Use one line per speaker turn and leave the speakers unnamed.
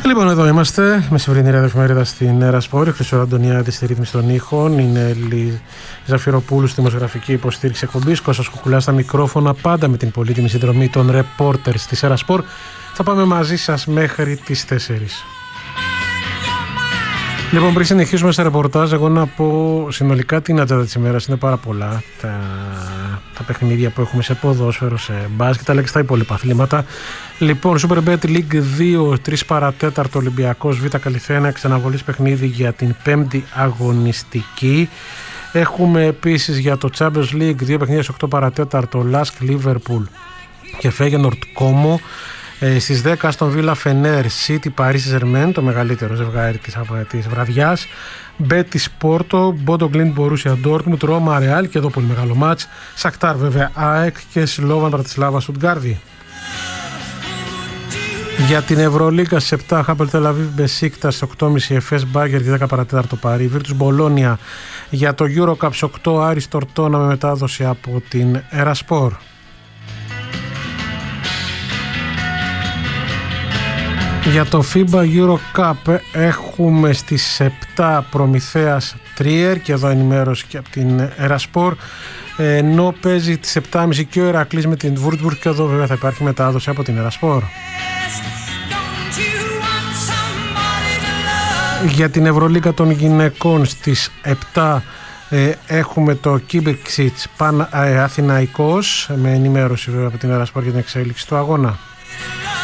Λοιπόν, εδώ είμαστε, μεσημβρινή εφημερίδα στην Ερασπόρ. Χρυσό Αντωνιάδη στη ρύθμιση των ήχων. Είναι Έλλη Ζαφυροπούλου στη δημοσιογραφική υποστήριξη εκπομπής. Κώστας Κουκουλάς στα μικρόφωνα, πάντα με την πολύτιμη συνδρομή των ρεπόρτερς της Ερασπόρ. Θα πάμε μαζί σας μέχρι τις 4. Λοιπόν, πριν συνεχίσουμε σε ρεπορτάζ, εγώ να πω συνολικά την ατζέντα της ημέρας. Είναι πάρα πολλά τα παιχνίδια που έχουμε σε ποδόσφαιρο, σε μπάσκετ, αλλά και στα υπόλοιπα αθλήματα. Λοιπόν, Superbet League 2, 3 παρατέταρτο Ολυμπιακός Β' Καλυθέα, εξαναβολής παιχνίδι για την 5η αγωνιστική. Έχουμε επίσης για το Champions League 2 παιχνίδια σε 8 παρατέταρτο Lask Liverpool και Feyenoord Como. Στις 10 Aston Villa Fener City Paris Saint-Germain, το μεγαλύτερο ζευγάρι της βραδιάς. Betis Porto, Bodo Glimt Borussia Dortmund, Roma Real, και εδώ πολύ μεγάλο μάτς. Shakhtar βέβαια ΑΕΚ και Slovan Bratislava Stuttgart. Για την Ευρωλίγκα στις 7 Hapoel Tel Aviv Besiktas, στις 8.30 Efes Bagher και 10 παρατέταρτο Παρί. Virtus Bologna για το Eurocup στις 8 Άρης Tortona με μετάδοση από την Eraspor. Για το FIBA Eurocup έχουμε στις 7 Προμηθέας Trier, και εδώ ενημέρωση και από την Eraspor, ενώ παίζει τις 7.30 και ο Ηρακλής με την Würzburg, και εδώ βέβαια θα υπάρχει μετάδοση από την Eraspor. Για την Ευρωλίγκα των γυναικών στις 7 έχουμε το Kibiksis Αθηναϊκός, με ενημέρωση βέβαια από την Eraspor για την εξέλιξη του αγώνα.